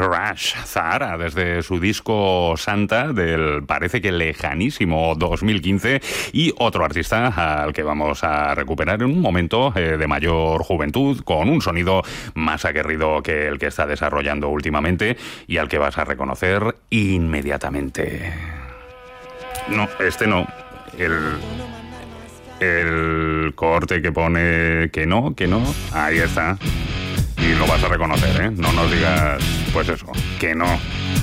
Crash, Zahara, desde su disco Santa del parece que lejanísimo 2015, y otro artista al que vamos a recuperar en un momento de mayor juventud, con un sonido más aguerrido que el que está desarrollando últimamente y al que vas a reconocer inmediatamente. No, este no. El corte que pone que no, ahí está. Y lo vas a reconocer, ¿eh? No nos digas, pues eso, que no.